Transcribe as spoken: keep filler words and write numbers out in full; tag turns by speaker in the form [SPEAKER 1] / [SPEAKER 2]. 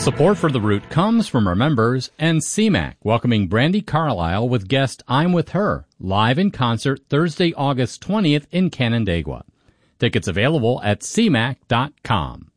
[SPEAKER 1] Support for The Root comes from our members and C MAC, welcoming Brandi Carlile with guest I'm With Her, live in concert Thursday, August twentieth in Canandaigua. Tickets available at c mac dot com.